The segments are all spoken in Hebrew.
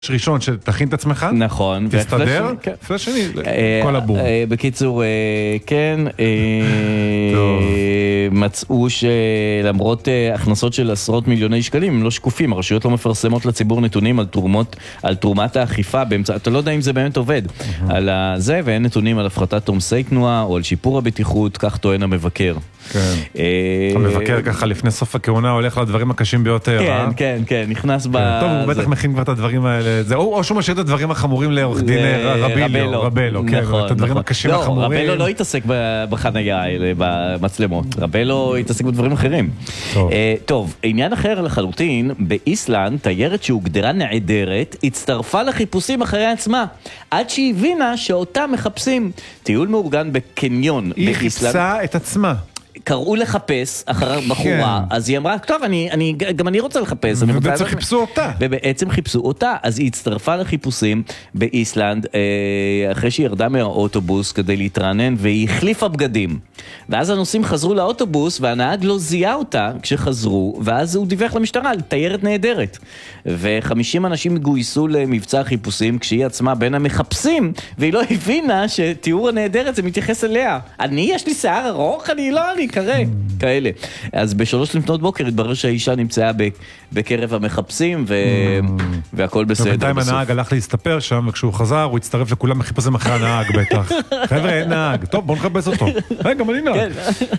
ראשון שתכין את עצמך, נכון, תסתדר, פלאש שני, כל הבור. בקיצור, כן, מצאו שלמרות הכנסות של עשרות מיליוני שקלים, הם לא שקופים, הרשויות לא מפרסמות לציבור נתונים על תרומת האכיפה, אתה לא יודע אם זה באמת עובד, על זה, ואין נתונים על הפחתת עומסי תנועה, או על שיפור הבטיחות, כך טוען המבקר. המבקר ככה לפני סוף הכהונה הולך לדברים הקשים ביותר. כן, נכנס ב... טוב, הוא בטח מכין כבר את הדברים האלה, או שהוא משאיר את הדברים החמורים לעורך דין רבלו, כן, את הדברים הקשים החמורים. רבלו לא יתעסק בחנייה האלה, במצלמות, רבלו יתעסק בדברים אחרים. טוב, עניין אחר לחלוטין, באיסלנד, תיירת שהוגדרה נעדרת, הצטרפה לחיפושים אחרי עצמה, עד שהיא הבינה שאותה מחפשים. טיול מאורגן בקניון היא חיפשה את עצמה. קראו לחפש אחר בחורה, אז היא אמרה, טוב, גם אני רוצה לחפש. ובעצם חיפשו אותה. ובעצם חיפשו אותה, אז היא הצטרפה לחיפושים באיסלנד, אחרי שהיא ירדה מהאוטובוס כדי להתרענן, והיא החליפה בגדים. ואז הנוסעים חזרו לאוטובוס, והנהג לא זיהה אותה כשחזרו, ואז הוא דיווח למשטרה על תיירת נהדרת. ו50 אנשים גויסו למבצע החיפושים, כשהיא עצמה בין המחפשים, והיא לא הבינה שתיאור הנהדרת זה מתייחס אליה. יש לי שיער ארוך, אני קרא, כאלה. אז בשלוש לפנות בוקר התברר שהאישה נמצאה בקרב המחפשים, והכל בסדר. בינתיים הנהג הלך להסתפר שם, וכשהוא חזר, הוא הצטרף לכולם מחיפשים אחרי הנהג בטח. חבר'ה, אין נהג. טוב, בוא נחפש אותו. גם אני נהג.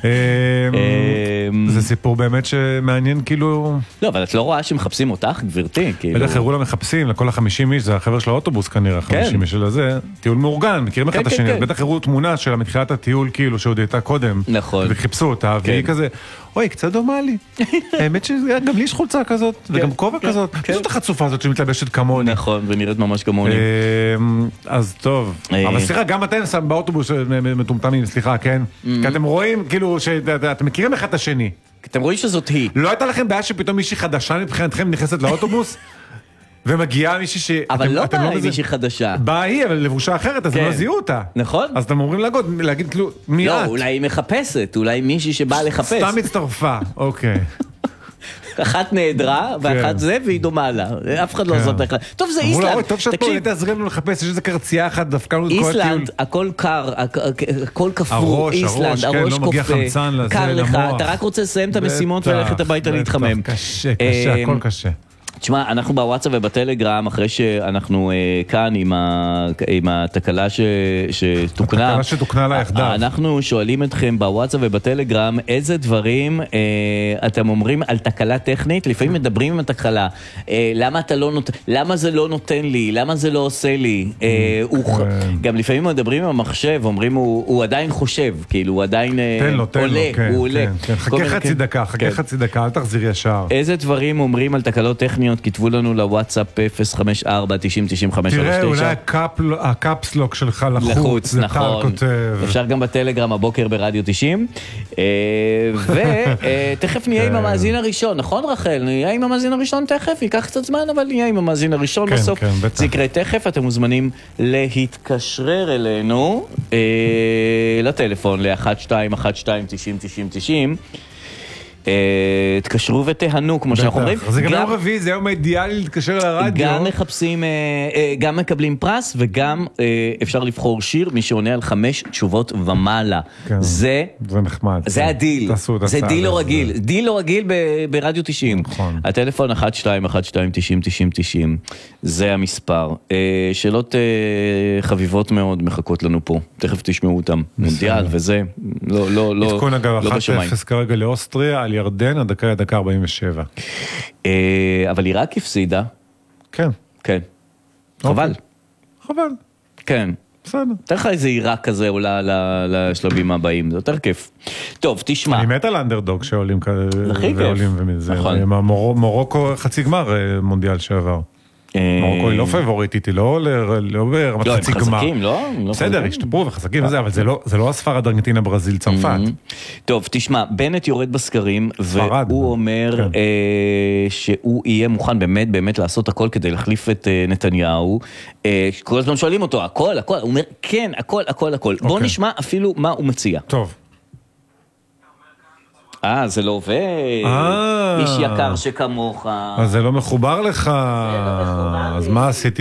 זה סיפור באמת שמעניין כאילו... לא, אבל את לא רואה שמחפשים אותך, גברתי? בטח הראו למחפשים, לכל ה50 איש, זה החבר של האוטובוס כנראה, 50 איש של הזה, טיול מאורגן, מכירים אחד את השני, בטח הראו תמונה של מתחילת הטיול כאילו שעוד הייתה קודם. נכון. וחיפשו אותה, והיא כזה, אוי, קצת דומה לי. האמת שגם לי יש חולצה כזאת, וגם כובע כזאת. זאת החצופה הזאת שמתלבשת כמוני. נכון, ונראית ממש כמוני. אז טוב. אבל סליחה, גם אתם שם באוטובוס מטומטמים, סליחה, כן? כי אתם רואים, כאילו, שאתם מכירים אחד את השני. אתם רואים שזאת היא. לא הייתה לכם בעיה שפתאום מישהי חדשה מבחינתכם נכנסת לאוטובוס? ומגיעה מישהי ש... אבל לא באה מישהי חדשה. באה היא, אבל לבושה אחרת, אז הם לא זיהו אותה. נכון. אז אתם אומרים להגיד כאילו, מי את? לא, אולי היא מחפשת, אולי מישהי שבאה לחפש. סתם הצטרפה, אוקיי. אחת נהדרה, ואחת זה, והיא דומה לה. אף אחד לא זאת אחד. טוב, זה איסלנד. טוב שאת פה, תעזרי לנו לחפש, יש איזה קרצייה אחת, דווקא לנו את כל הטיול. איסלנד, הכל קר, הכל כפור, איסלנד, הראש קופא, קר לך, אתה רק רוצה לסיים את המשימות וללכת הביתה להתחמם. קשה, הכל קשה. תשמע, אנחנו בוואטסאפ ובטלגרם, אחרי שאנחנו כאן עם התקלה שתוקנה, התקלה שתוקנה לה יחדיו. אנחנו שואלים אתכם בוואטסאפ ובטלגרם, איזה דברים אתם אומרים על תקלה טכנית, לפעמים מדברים עם התקלה, למה זה לא נותן לי, למה זה לא עושה לי, גם לפעמים מדברים עם המחשב, אומרים הוא עדיין חושב, כאילו הוא עדיין עולה, הוא עולה. חכה חצי דקה, אל תחזיר ישר. איזה דברים אומרים על תקלות טכניות? כתבו לנו לוואטסאפ 054-90-95-39. תראה, אולי הקאפסלוק שלך לחוץ, נכון. אפשר גם בטלגרם הבוקר ברדיו 90. ותכף נהיה עם המאזין הראשון, נכון רחל? נהיה עם המאזין הראשון תכף, ייקח קצת זמן, אבל נהיה עם המאזין הראשון בסוף. זה יקרה תכף, אתם מוזמנים להתקשרר אלינו לטלפון ל-1212-90-90-90. תקשרו ותהנו, כמו שאנחנו אומרים. זה גם יום רביעי, זה יום האידיאלי להתקשר לרדיו. גם מחפשים, גם מקבלים פרס, וגם אפשר לבחור שיר, מי שעונה על 5 תשובות ומעלה. זה נחמד. זה הדיל. זה דיל לא רגיל. דיל לא רגיל ברדיו 90. הטלפון 1212-90-90-90. זה המספר. שאלות חביבות מאוד מחכות לנו פה. תכף תשמעו אותם. מונדיאל וזה. לא עדכון אגב 1-0 כרגע לאוסטריה, על ירדן, הדקה 47. אבל עיראק הפסידה. כן. כן. חבל. חבל. כן. בסדר. תראה לך איזה עיראק כזה עולה לשלבים הבאים, זה יותר כיף. טוב, תשמע. אני מת על האנדרדוג שעולים הכי כיף. נכון. מורוקו חצי גמר מונדיאל שעבר. מרוקו היא לא פייבוריטית, היא לא ברמת חצי גמר. הם חזקים, לא? בסדר, השתפרו וחזקים וזה, אבל זה לא הספרד, ארגנטינה, ברזיל, צרפת. טוב, תשמע, בנט יורד בסקרים, והוא אומר שהוא יהיה מוכן באמת לעשות הכל כדי להחליף את נתניהו. כל הזמן שואלים אותו, הכל, הוא אומר, כן, הכל. בוא נשמע אפילו מה הוא מציע. טוב. זה לא עובד. איש יקר שכמוך. אז זה לא מחובר לך. אז מה עשיתי